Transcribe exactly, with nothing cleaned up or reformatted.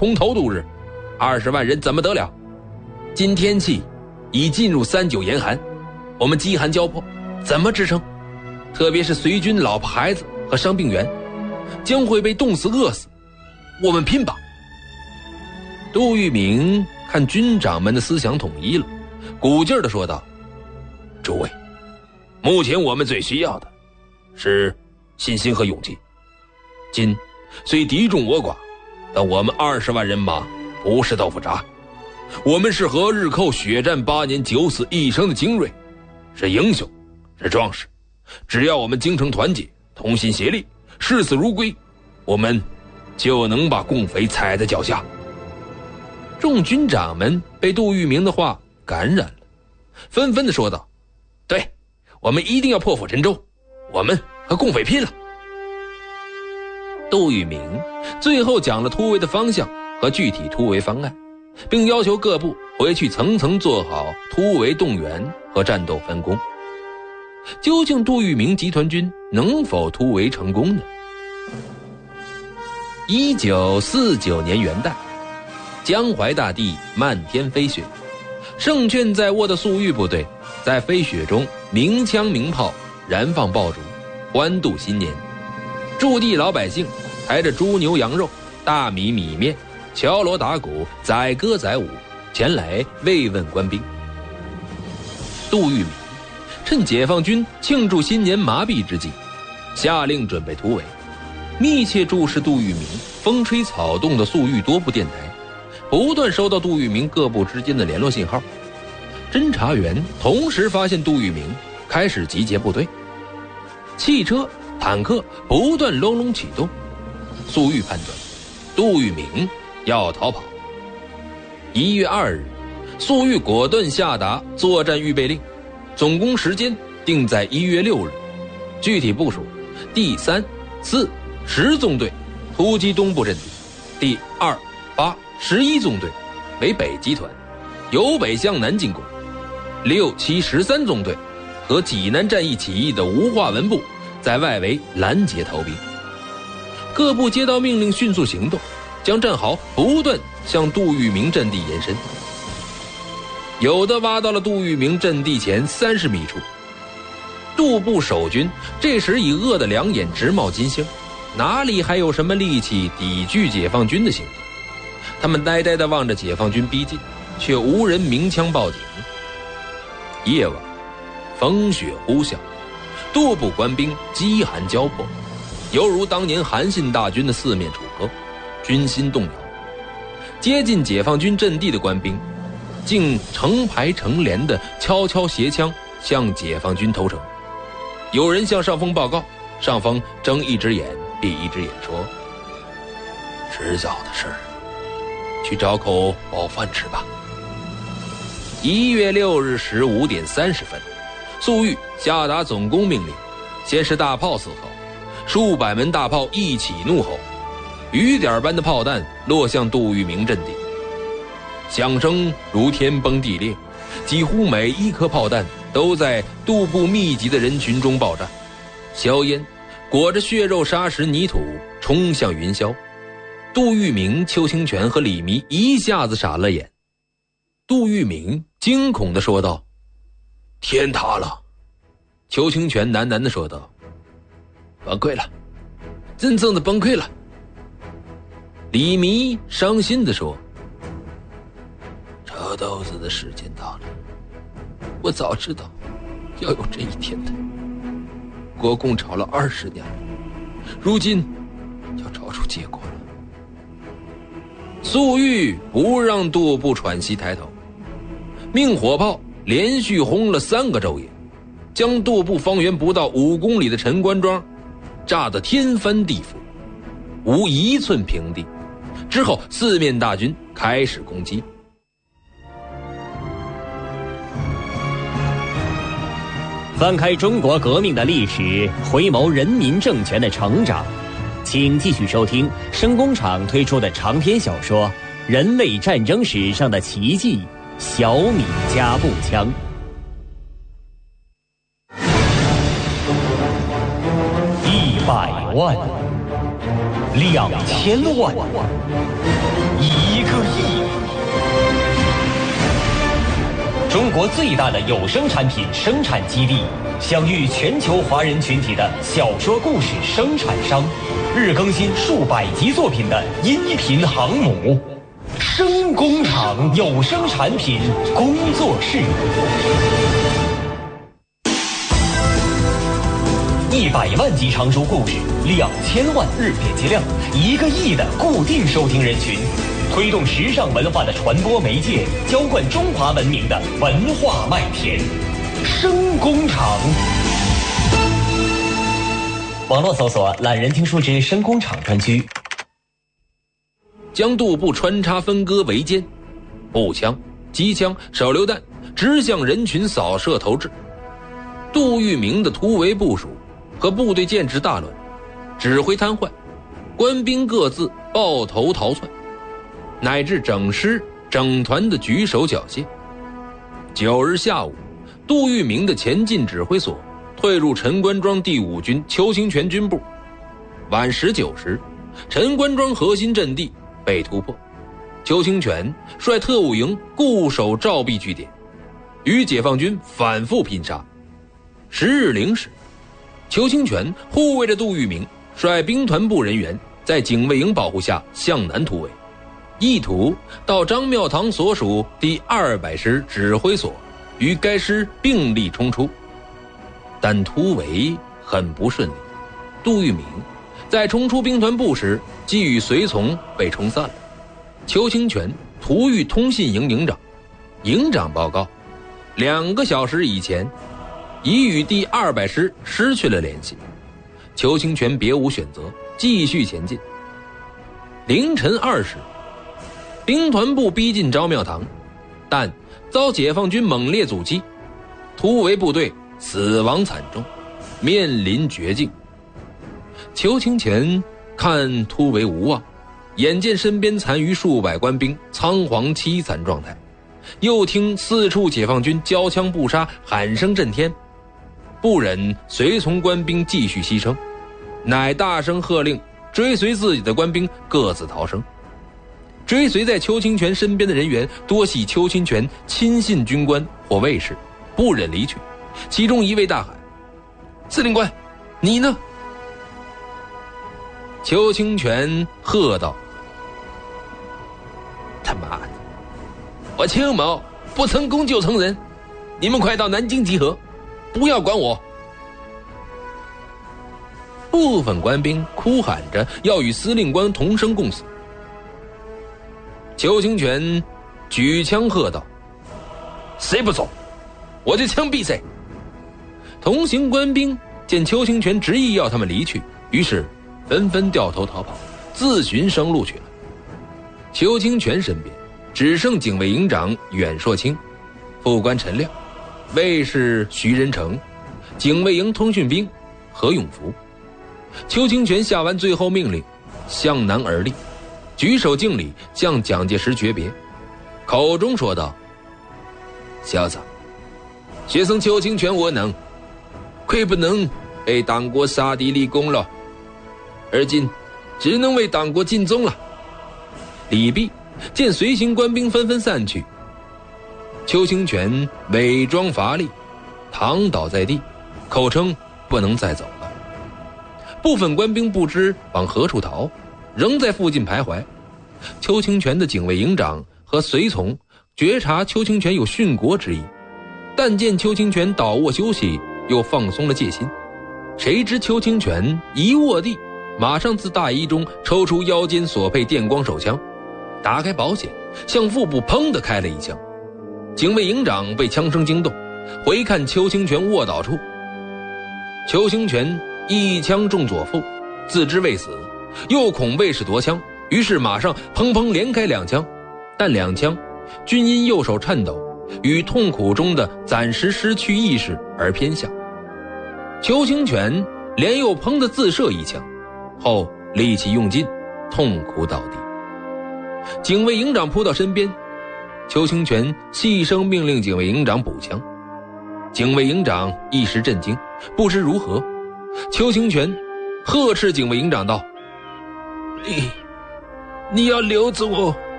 空头度日，二十万人怎么得了？今天气已进入三九严寒，我们饥寒交迫，怎么支撑？特别是随军老婆孩子和伤病员，将会被冻死饿死。我们拼吧！杜聿明看军长们的思想统一了，鼓劲儿地说道：诸位，目前我们最需要的是信心和勇气。今虽敌众我寡，但我们二十万人马不是豆腐渣，我们是和日寇血战八年九死一生的精锐，是英雄，是壮士。只要我们精诚团结，同心协力，视死如归，我们就能把共匪踩在脚下。众军长们被杜聿明的话感染了，纷纷地说道：对，我们一定要破釜沉舟，我们和共匪拼了。杜聿明最后讲了突围的方向和具体突围方案，并要求各部回去层层做好突围动员和战斗分工。究竟杜聿明集团军能否突围成功呢？一九四九年元旦，江淮大地漫天飞雪，胜券在握的粟裕部队在飞雪中鸣枪鸣炮，燃放爆竹，欢度新年。驻地老百姓抬着猪牛羊肉、大米米面，敲锣打鼓，载歌载舞，前来慰问官兵。杜聿明趁解放军庆祝新年麻痹之际，下令准备突围，密切注视杜聿明风吹草动的粟裕多部电台，不断收到杜聿明各部之间的联络信号。侦察员同时发现杜聿明开始集结部队，汽车、坦克不断隆隆启动。粟裕判断杜聿明要逃跑。一月二日，粟裕果断下达作战预备令，总攻时间定在一月六日，具体部署：第三、四、十纵队突击东部阵地，第二、八、十一纵队为北集团，由北向南进攻；六、七、十三纵队和济南战役起义的吴化文部在外围拦截逃兵。各部接到命令，迅速行动，将战壕不断向杜聿明阵地延伸。有的挖到了杜聿明阵地前三十米处。杜部守军这时已饿得两眼直冒金星，哪里还有什么力气抵拒解放军的行动？他们呆呆地望着解放军逼近，却无人鸣枪报警。夜晚，风雪呼啸，杜部官兵饥寒交迫，犹如当年韩信大军的四面楚歌，军心动摇。接近解放军阵地的官兵竟成排成连地悄悄携枪向解放军投诚。有人向上峰报告，上峰睁一只眼闭一只眼说：迟早的事儿，去找口饱饭吃吧。一月六日十五点三十分，粟裕下达总攻命令，先是大炮四号，数百门大炮一起怒吼，雨点般的炮弹落向杜聿明阵地，响声如天崩地裂，几乎每一颗炮弹都在杜部密集的人群中爆炸，硝烟裹着血肉砂石泥土冲向云霄。杜聿明、邱清泉和李弥一下子傻了眼。杜聿明惊恐地说道：天塌了。邱清泉喃喃地说道：崩溃了，真正的崩溃了。李弥伤心地说：扯豆子的时间到了，我早知道要有这一天的。国共吵了二十年了，如今要找出结果了。粟裕不让杜部喘息抬头，命火炮连续轰了三个昼夜，将杜部方圆不到五公里的陈官庄炸得天翻地覆，无一寸平地。之后四面大军开始攻击。 翻开中国革命的历史，回眸人民政权的成长，请继续收听声工厂推出的长篇小说《人类战争史上的奇迹》——小米加步枪。一百万，两千万，一国最大的有声产品生产基地，享誉全球华人群体的小说故事生产商，日更新数百集作品的音频航母，声工厂有声产品工作室。一百万集长熟故事，两千万日点击量，一个亿的固定收听人群，推动时尚文化的传播媒介，浇灌中华文明的文化麦田。声工厂。网络搜索懒人听书之声工厂专区。 将肚部穿插分割围歼，步枪、机枪、手榴弹直向人群扫射投掷。杜聿明的突围部署和部队建制大乱，指挥瘫痪，官兵各自抱头逃窜，乃至整师整团的举手缴械。九日下午，杜聿明的前进指挥所退入陈官庄第五军邱清泉军部。晚十九时，陈官庄核心阵地被突破，邱清泉率特务营固守赵壁据点，与解放军反复拼杀。十日零时，邱清泉护卫着杜聿明，率兵团部人员在警卫营保护下向南突围，意图到张庙堂所属第二百师指挥所，与该师并力冲出。但突围很不顺利，杜聿明在冲出兵团部时，即与随从被冲散了。邱清泉突遇通信营营长，营长报告，两个小时以前已与第二百师失去了联系。邱清泉别无选择，继续前进。凌晨二时，兵团部逼近昭庙堂，但遭解放军猛烈阻击，突围部队死亡惨重，面临绝境。邱清泉看突围无望，眼见身边残余数百官兵仓皇凄惨状态，又听四处解放军交枪不杀，喊声震天，不忍随从官兵继续牺牲，乃大声喝令追随自己的官兵各自逃生。追随在邱清泉身边的人员多系邱清泉亲信军官或卫士，不忍离去。其中一位大喊：“司令官，你呢？”邱清泉喝道：“他妈的，我青某不曾攻就曾人，你们快到南京集合，不要管我！”部分官兵哭喊着要与司令官同生共死。邱清泉举枪喝道：“谁不走，我就枪毙谁！”同行官兵见邱清泉执意要他们离去，于是纷纷掉头逃跑，自寻生路去了。邱清泉身边只剩警卫营长阮硕清、副官陈亮、卫士徐仁成、警卫营通讯兵何永福。邱清泉下完最后命令，向南而立，举手敬礼，向蒋介石诀别，口中说道：“小子，学生邱清泉我能，愧不能为党国杀敌立功了，而今只能为党国尽忠了。”礼毕，见随行官兵纷纷散去，邱清泉伪装乏力，躺倒在地，口称不能再走了。部分官兵不知往何处逃，仍在附近徘徊。邱清泉的警卫营长和随从觉察邱清泉有殉国之意，但见邱清泉倒卧休息，又放松了戒心。谁知邱清泉一卧地，马上自大衣中抽出腰间所配电光手枪，打开保险，向腹部砰地开了一枪。警卫营长被枪声惊动，回看邱清泉卧倒处，邱清泉一枪中左腹，自知未死，又恐卫士夺枪，于是马上砰砰连开两枪，但两枪均因右手颤抖与痛苦中的暂时失去意识而偏向。邱清泉连又砰地自射一枪，后力气用尽，痛哭倒地。警卫营长扑到身边，邱清泉细声命令警卫营长补枪。警卫营长一时震惊，不知如何。邱清泉呵斥警卫营长道：“你你要留着我